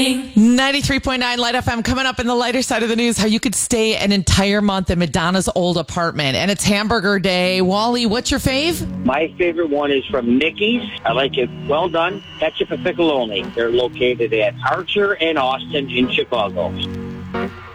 93.9 Light FM. Coming up in the lighter side of the news, how you could stay an entire month in Madonna's old apartment. And it's hamburger day. Wally, what's your fave? My favorite one is from Mickey's. I like it well done. Ketchup and pickle only. They're located at Archer and Austin in Chicago.